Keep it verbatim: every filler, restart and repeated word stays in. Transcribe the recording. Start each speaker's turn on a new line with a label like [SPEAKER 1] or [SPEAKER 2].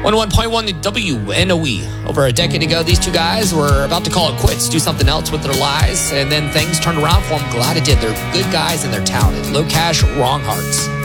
[SPEAKER 1] one oh one point one W N O E. Over a decade ago, these two guys were about to call it quits, do something else with their lives, and then things turned around for them. Glad it did. They're good guys and they're talented. Low Cash, Wrong Hearts.